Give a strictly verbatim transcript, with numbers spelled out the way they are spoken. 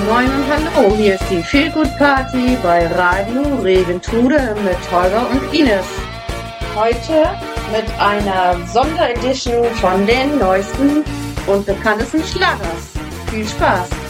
Moin und hallo, hier ist die Feel Good Party bei Radio Regentude mit Holger und Ines. Heute mit einer Sonderedition von den neuesten und bekanntesten Schlagers. Viel Spaß!